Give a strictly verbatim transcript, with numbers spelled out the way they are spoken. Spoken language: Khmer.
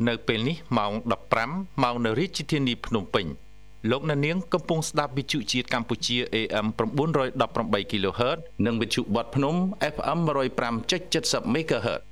នៅពេលនេះម៉ោងដប់ប្រាំម៉ោងនៅរាជធានីភ្នំពេញលោកអ្នកនាងកំពុងស្ដាប់វិទ្យុជាតិកម្ពុជា A M 918 គីឡូហឺត និងវិទ្យុបទភ្នំ F M 105.70 MHz